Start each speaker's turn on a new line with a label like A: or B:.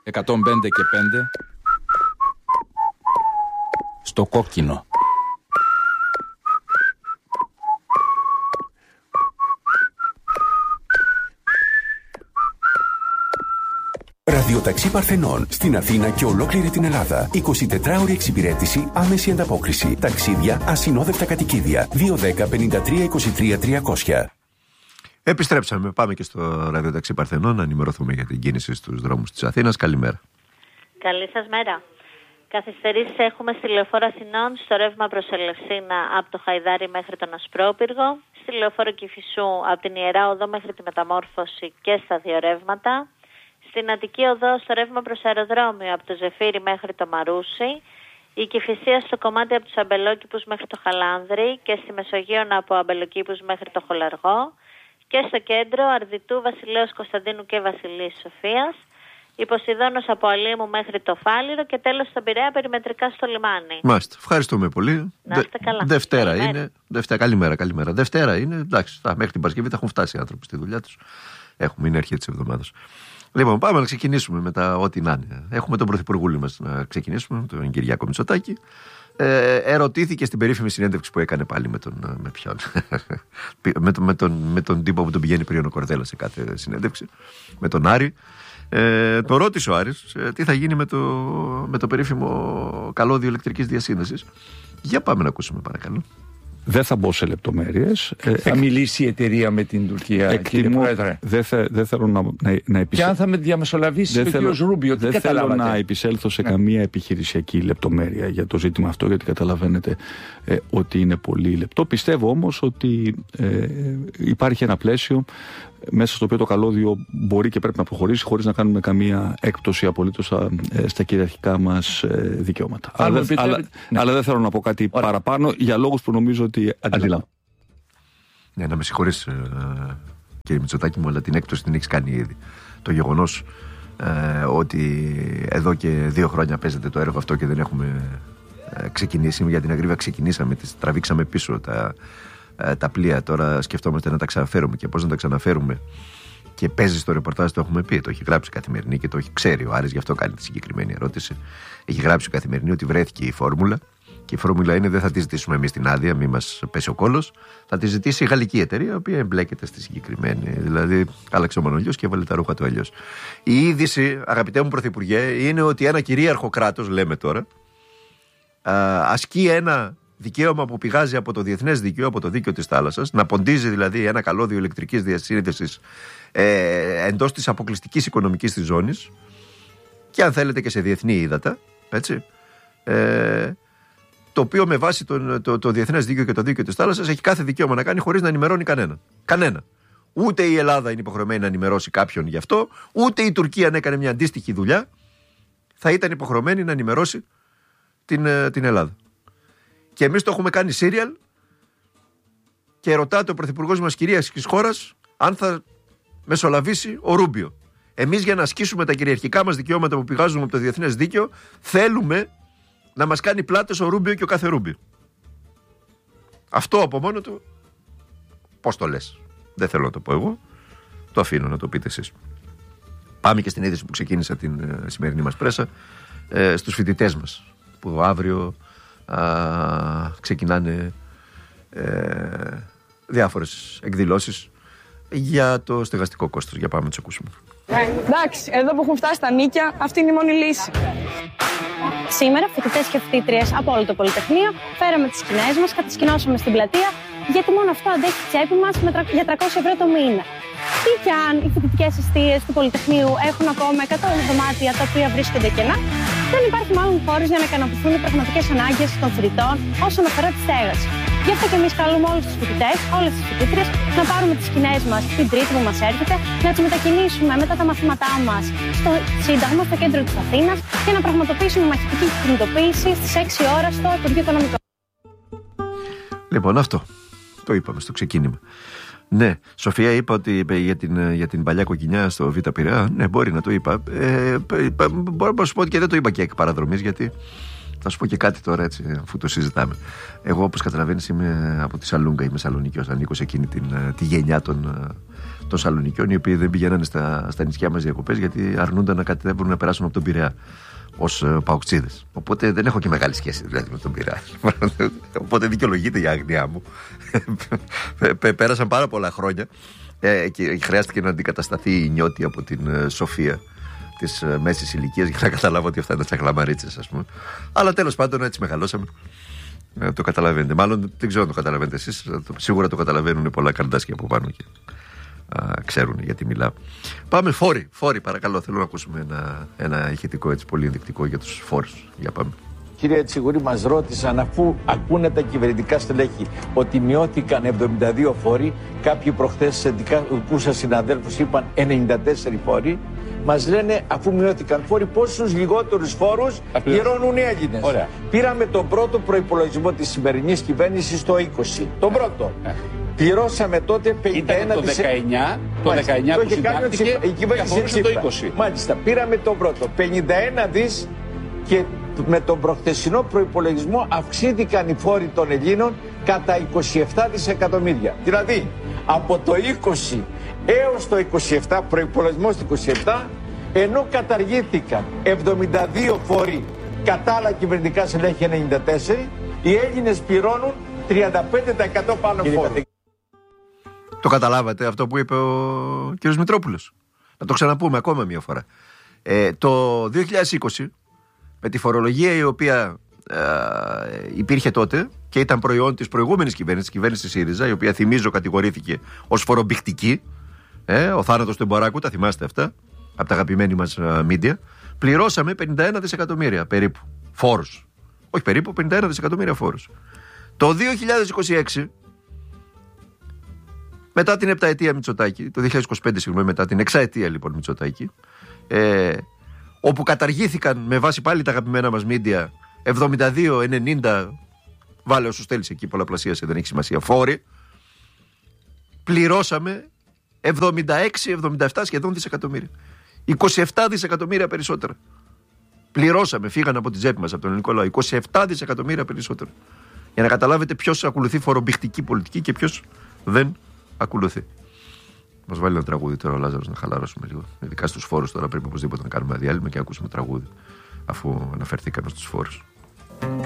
A: 105 και 5 στο κόκκινο.
B: Ραδιοταξί Παρθενών στην Αθήνα και ολόκληρη την Ελλάδα. 24ωρη εξυπηρέτηση, άμεση ανταπόκριση. Ταξίδια, ασυνόδευτα κατοικίδια. 210-53-23-300.
C: Επιστρέψαμε. Πάμε και στο Ραδιοταξί Παρθενών να ενημερωθούμε για την κίνηση στους δρόμους της Αθήνας. Καλημέρα.
D: Καλή σας μέρα. Καθυστερήσεις έχουμε στη λεωφόρο Αθηνών στο ρεύμα προς Ελευσίνα από το Χαϊδάρι μέχρι τον Ασπρόπυργο, στη λεωφόρο Κηφισού από την Ιερά Οδό μέχρι τη Μεταμόρφωση και στα δύο ρεύματα, στην Αττική Οδό στο ρεύμα προς αεροδρόμιο από το Ζεφύρι μέχρι το Μαρούσι, η Κηφισία στο κομμάτι από τους Αμπελόκηπους μέχρι το Χαλάνδρη και στη Μεσογείον από Αμπελοκήπους μέχρι το Χολαργό και στο κέντρο Αρδιτού, Βασιλέως Κωνσταντίνου και Βασιλής Σοφίας, η Ποσειδώνος από Αλήμου μέχρι το Φάληρο και τέλος στον Πειραιά περιμετρικά στο λιμάνι.
C: Μάλιστα. Ευχαριστούμε πολύ.
D: Να είστε καλά.
C: Δευτέρα είναι. Καλημέρα. Δευτέρα είναι. Εντάξει, μέχρι την Παρασκευή θα έχουν φτάσει οι άνθρωποι στη δουλειά τους. Είναι αρχή της εβδομάδας. Λοιπόν, πάμε να ξεκινήσουμε με τα ό,τι να είναι. Έχουμε τον Πρωθυπουργούλη μας να ξεκινήσουμε, τον Κυριάκο Μητσοτάκη. Ερωτήθηκε στην περίφημη συνέντευξη που έκανε πάλι με τον τύπο που τον πηγαίνει πριν ο Κορδέλα σε κάθε συνέντευξη, με τον Άρη. Το ρώτησε ο Άρης τι θα γίνει με το περίφημο καλώδιο ηλεκτρικής διασύνδεσης. Για πάμε να ακούσουμε, παρακαλώ.
A: Δεν θα μπω σε λεπτομέρειες.
E: Θα μιλήσει η εταιρεία με την Τουρκία, κύριε Πρόεδρε?
A: Δεν θέλω να
E: Και αν θα με διαμεσολαβήσει ο κ. Ρούμπιο, τι
A: δεν
E: καταλάβατε?
A: θέλω να επισέλθω σε καμία επιχειρησιακή λεπτομέρεια για το ζήτημα αυτό, γιατί καταλαβαίνετε ότι είναι πολύ λεπτό. Πιστεύω όμως ότι υπάρχει ένα πλαίσιο μέσα στο οποίο το καλώδιο μπορεί και πρέπει να προχωρήσει χωρίς να κάνουμε καμία έκπτωση απολύτως στα κυριαρχικά μας δικαιώματα. Αλλά δεν θέλω να πω κάτι παραπάνω για λόγους που νομίζω ότι αντιλαμβάνω.
C: Ναι, να με συγχωρείς, κύριε Μητσοτάκη μου, αλλά την έκπτωση την έχεις κάνει ήδη. Το γεγονός ότι εδώ και 2 χρόνια παίζεται το έργο αυτό και δεν έχουμε ξεκινήσει, για την ακρίβεια ξεκινήσαμε, τραβήξαμε πίσω τα πλοία. Τώρα σκεφτόμαστε να τα ξαναφέρουμε. Και πώς να τα ξαναφέρουμε? Και παίζει στο ρεπορτάζ, το έχουμε πει. Το έχει γράψει η Καθημερινή και το έχει ξέρει ο Άρης, γι' αυτό κάνει τη συγκεκριμένη ερώτηση. Έχει γράψει η Καθημερινή ότι βρέθηκε η φόρμουλα. Και η φόρμουλα είναι: δεν θα τη ζητήσουμε εμείς την άδεια, μην μας πέσει ο κόλλος. Θα τη ζητήσει η γαλλική εταιρεία, η οποία εμπλέκεται στη συγκεκριμένη. Δηλαδή, άλλαξε ο Μανολιός και έβαλε τα ρούχα του αλλιώς. Η είδηση, αγαπητέ μου Πρωθυπουργέ, είναι ότι ένα κυρίαρχο κράτος, λέμε τώρα, ασκεί ένα δικαίωμα που πηγάζει από το διεθνές δίκαιο, από το δίκαιο της θάλασσας, να ποντίζει δηλαδή ένα καλώδιο ηλεκτρικής διασύνδεσης εντός της αποκλειστικής οικονομικής της ζώνης και αν θέλετε και σε διεθνή ύδατα, έτσι, το οποίο με βάση το διεθνές δίκαιο και το δίκαιο της θάλασσας έχει κάθε δικαίωμα να κάνει χωρίς να ενημερώνει κανένα. Ούτε η Ελλάδα είναι υποχρεωμένη να ενημερώσει κάποιον γι' αυτό, ούτε η Τουρκία, αν έκανε μια αντίστοιχη δουλειά, θα ήταν υποχρεωμένη να ενημερώσει την Ελλάδα. Και εμείς το έχουμε κάνει σύριαλ και ρωτάτε ο πρωθυπουργός μας κυρίας της χώρας αν θα μεσολαβήσει ο Ρούμπιο. Εμείς για να ασκήσουμε τα κυριαρχικά μας δικαιώματα που πηγάζουν από το διεθνές δίκαιο θέλουμε να μας κάνει πλάτες ο Ρούμπιο και ο κάθε Ρούμπιο. Αυτό από μόνο του, πώς το λες? Δεν θέλω να το πω εγώ, το αφήνω να το πείτε εσείς. Πάμε και στην είδηση που ξεκίνησα την σημερινή μας πρέσα, στους φοιτητές μας που αύριο ξεκινάνε διάφορες εκδηλώσεις για το στεγαστικό κόστος. Για πάμε να τους ακούσουμε.
F: Εντάξει, εδώ που έχουν φτάσει τα νίκια, αυτή είναι η μόνη λύση.
G: Σήμερα, φοιτητές και φοιτήτριες από όλο το Πολυτεχνείο φέραμε τις σκηνές μας, κατασκηνώσαμε στην πλατεία, γιατί μόνο αυτό αντέχει η τσέπη μας για 300 ευρώ το μήνα. Τι κι αν οι φοιτητικές εστίες του Πολυτεχνείου έχουν ακόμα 100 δωμάτια τα οποία βρίσκονται κενά, δεν υπάρχει μάλλον χώρος για να ικανοποιηθούν οι πραγματικές ανάγκες των φοιτητών όσον αφορά τη στέγαση. Γι' αυτό και εμείς καλούμε όλους τους φοιτητές, όλες τις φοιτήτριες, να πάρουμε τις σκηνές μας την Τρίτη που μας έρχεται, να τις μετακινήσουμε μετά τα μαθήματά μας στο Σύνταγμα, στο κέντρο της Αθήνας και να πραγματοποιήσουμε μαχητική κινητοποίηση στις 6 ώρα στο Υπουργείο Οικονομικών.
C: Λοιπόν, αυτό το είπαμε στο ξεκίνημα. Ναι, Σοφία, είπα ότι για την παλιά κοκκινιά στο Β' Πειραιά, ναι, μπορεί να το είπα. Μπορώ να σου πω ότι και δεν το είπα και εκ παραδρομής, γιατί θα σου πω και κάτι τώρα, έτσι, αφού το συζητάμε. Εγώ, όπως καταλαβαίνεις, είμαι από τη Σαλούγκα, είμαι Σαλονικιός, ανήκω σε εκείνη τη γενιά των Σαλονικιών, οι οποίοι δεν πηγαίνανε στα νησιά μας διακοπές γιατί αρνούνταν να κατέβουν να περάσουν από τον Πειραιά ως παουξίδες. Οπότε δεν έχω και μεγάλη σχέση δηλαδή με τον Πειραιά. Οπότε δικαιολογείται η άγνοιά μου. Πέρασαν πάρα πολλά χρόνια και χρειάστηκε να αντικατασταθεί η Νιώτη από την Σοφία της μέσης ηλικίας για να καταλάβω ότι αυτά είναι τσαχλαμαρίτσες, ας πούμε. Αλλά τέλος πάντων έτσι μεγαλώσαμε. Το καταλαβαίνετε. Μάλλον δεν ξέρω αν το καταλαβαίνετε εσείς. Σίγουρα το καταλαβαίνουν πολλά καρντάσκια από πάνω και ξέρουν γιατί μιλάω. Πάμε φόροι παρακαλώ. Θέλω να ακούσουμε ένα ηχητικό έτσι πολύ ενδεικτικό για τους φόρους. Για πάμε.
H: Κύριε Τσιγουρή, μας ρώτησαν, αφού ακούνε τα κυβερνητικά στελέχη ότι μειώθηκαν 72 φόροι, κάποιοι προχθές συνδικαλικούς σας συναδέλφους είπαν 94 φόροι, μας λένε αφού μειώθηκαν φόροι πόσους λιγότερους φόρους πληρώνουν οι Έλληνες. Ωραία. Πήραμε τον πρώτο προϋπολογισμό της σημερινής κυβέρνησης το 20. Τον πρώτο. Πληρώσαμε τότε 51
I: ήταν το 19, το 19 που συντάχθηκε
H: η κυβέρνηση
I: το 20.
H: Μάλιστα, πήραμε τον πρώτο 51 δις και με τον προχθεσινό προϋπολογισμό αυξήθηκαν οι φόροι των Ελλήνων κατά 27 δισεκατομμύρια. Δηλαδή, από το 20 έως το 27, προϋπολογισμός του 27, ενώ καταργήθηκαν 72 φόροι κατά άλλα κυβερνητικά στελέχη 94, οι Έλληνες πληρώνουν 35% πάνω φόρο.
C: Το καταλάβατε αυτό που είπε ο κ. Μητρόπουλος? Να το ξαναπούμε ακόμα μια φορά. Το 2020, με τη φορολογία η οποία υπήρχε τότε και ήταν προϊόν της προηγούμενης κυβέρνησης, της κυβέρνησης ΣΥΡΙΖΑ, η οποία θυμίζω κατηγορήθηκε ως φορομπηχτική, ο θάνατος του Εμποράκου, τα θυμάστε αυτά, από τα αγαπημένη μας μίντια, πληρώσαμε 51 δισεκατομμύρια περίπου φόρους. Όχι περίπου, 51 δισεκατομμύρια φόρους. Το 2026, μετά την επταετία Μητσοτάκη, το 2025 συγγνώμη, μετά την εξαετία λοιπόν Μητσοτάκη, όπου καταργήθηκαν με βάση πάλι τα αγαπημένα μας μίντια 72, 90, βάλε όσους θέλεις εκεί, πολλαπλασίασε, δεν έχει σημασία, φόροι, πληρώσαμε 76-77 σχεδόν δισεκατομμύρια. 27 δισεκατομμύρια περισσότερα. Πληρώσαμε, φύγαν από την τσέπη μας, από τον ελληνικό λαό, 27 δισεκατομμύρια περισσότερα. Για να καταλάβετε ποιος ακολουθεί φορομπηχτική πολιτική και ποιος δεν ακολουθεί. Μας βάλει ένα τραγούδι τώρα ο Λάζαρος να χαλαρώσουμε λίγο. Ειδικά στους φόρους τώρα πρέπει οπωσδήποτε να κάνουμε διάλειμμα και να ακούσουμε τραγούδι, αφού αναφερθήκαμε στους φόρους.